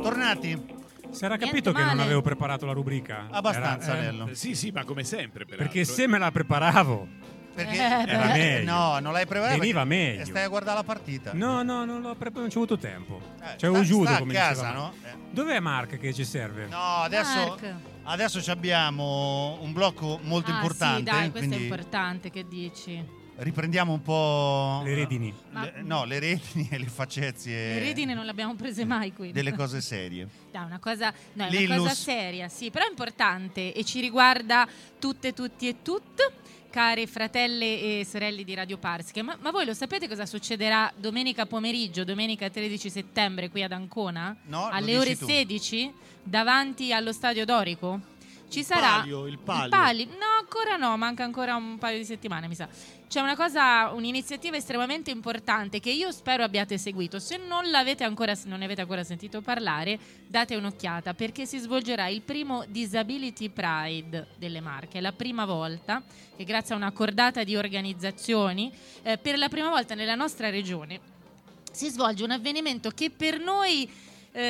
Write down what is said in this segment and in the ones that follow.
Tornati? Si era Niente capito che non male. avevo preparato la rubrica? Abbastanza, Nello. Sì, ma come sempre, peraltro. Perché se me la preparavo, Perché era meglio. no, non l'hai preparato. Veniva perché meglio. Stai a guardare la partita. no, non l'ho preparato, non c'ho avuto tempo. C'è sta un judo, a come casa, diceva. no? Dov'è Mark che ci serve? No, adesso abbiamo un blocco molto importante. Sì, dai, questo quindi è importante, che dici? riprendiamo un po' Le redini. le redini e le facezie. Le redine non le abbiamo prese mai qui. Delle cose serie. Dai, una cosa L'Illus. seria, sì, però è importante e ci riguarda tutte, tutti e tutte, care fratelle e sorelle di Radio Parsiche. Ma voi lo sapete cosa succederà domenica pomeriggio, domenica 13 settembre qui ad Ancona? No, lo alle dici ore tu. 16 davanti allo Stadio Dorico? Ci sarà Il palio. No, ancora no, manca ancora un paio di settimane, mi sa. C'è un'iniziativa estremamente importante che io spero abbiate seguito. Se non ne avete ancora sentito parlare, date un'occhiata, perché si svolgerà il primo Disability Pride delle Marche. È la prima volta che, grazie a una cordata di organizzazioni, per la prima volta nella nostra regione si svolge un avvenimento che per noi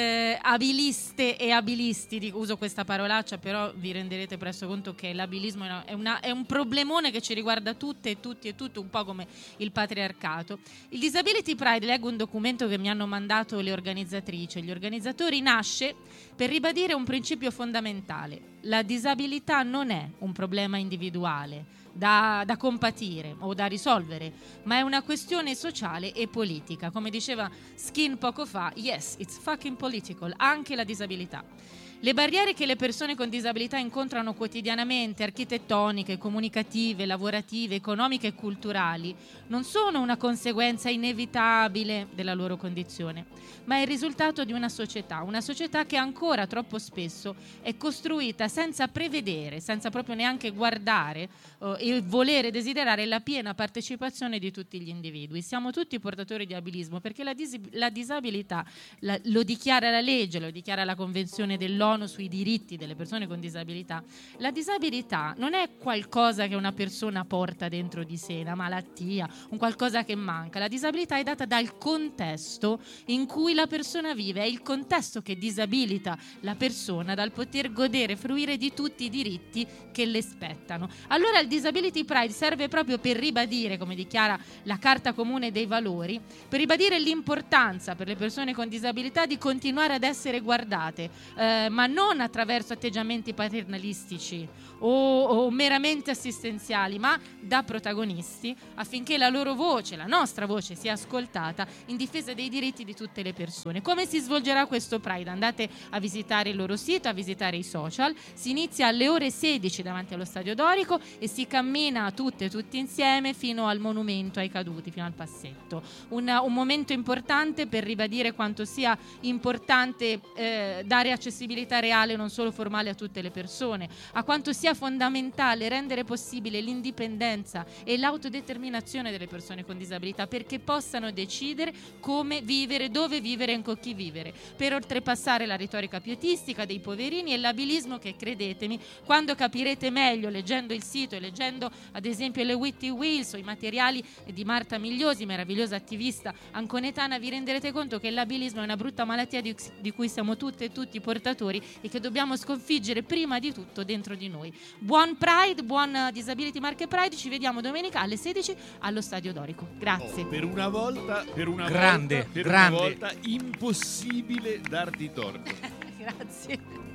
abiliste e abilisti, uso questa parolaccia, però vi renderete presto conto che l'abilismo è un problemone che ci riguarda tutte e tutti e tutti, un po' come il patriarcato. Il Disability Pride, leggo un documento che mi hanno mandato le organizzatrici e gli organizzatori, nasce per ribadire un principio fondamentale: la disabilità non è un problema individuale da compatire o da risolvere, ma è una questione sociale e politica. Come diceva Skin poco fa, yes, it's fucking political, anche la disabilità. Le barriere che le persone con disabilità incontrano quotidianamente, architettoniche, comunicative, lavorative, economiche e culturali, non sono una conseguenza inevitabile della loro condizione, ma è il risultato di una società che ancora troppo spesso è costruita senza prevedere, senza proprio neanche guardare e volere desiderare la piena partecipazione di tutti gli individui. Siamo tutti portatori di abilismo, perché la disabilità lo dichiara la legge, lo dichiara la Convenzione dell'ONU sui diritti delle persone con disabilità. La disabilità non è qualcosa che una persona porta dentro di sé, una malattia, un qualcosa che manca. La disabilità è data dal contesto in cui la persona vive, è il contesto che disabilita la persona dal poter godere, fruire di tutti i diritti che le spettano. Allora il Disability Pride serve proprio per ribadire, come dichiara la Carta Comune dei Valori, per ribadire l'importanza per le persone con disabilità di continuare ad essere guardate, ma non attraverso atteggiamenti paternalistici o meramente assistenziali, ma da protagonisti, affinché la loro voce, la nostra voce, sia ascoltata in difesa dei diritti di tutte le persone. Come si svolgerà questo Pride? Andate a visitare il loro sito, a visitare i social. Si inizia alle ore 16 davanti allo Stadio Dorico e si cammina tutti insieme fino al monumento ai caduti, fino al passetto. Un momento importante per ribadire quanto sia importante dare accessibilità reale, non solo formale, a tutte le persone, a quanto sia fondamentale rendere possibile l'indipendenza e l'autodeterminazione delle persone con disabilità, perché possano decidere come vivere, dove vivere e con chi vivere, per oltrepassare la retorica pietistica dei poverini e l'abilismo che, credetemi, quando capirete meglio leggendo il sito e leggendo ad esempio le Whitty Wheels o i materiali di Marta Migliosi, meravigliosa attivista anconetana, vi renderete conto che l'abilismo è una brutta malattia di cui siamo tutte e tutti portatori e che dobbiamo sconfiggere prima di tutto dentro di noi. Buon Pride, buon Disability Marche Pride, ci vediamo domenica alle 16 allo Stadio Dorico. Grazie. Per una volta Grande. una volta impossibile darti torto. Grazie.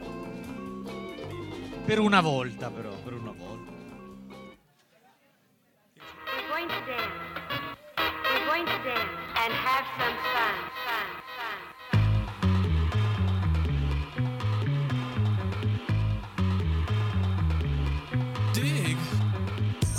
Per una volta, però, per una volta. We're going to dance. We're going to dance and have some fun.